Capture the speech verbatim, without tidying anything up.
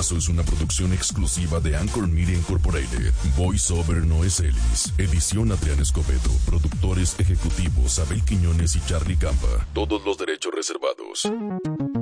Caso es una producción exclusiva de Anchor Media Incorporated. Voice Over Noé Celis. Edición Adrián Escobedo. Productores ejecutivos Abel Quiñones y Charlie Campa. Todos los derechos reservados.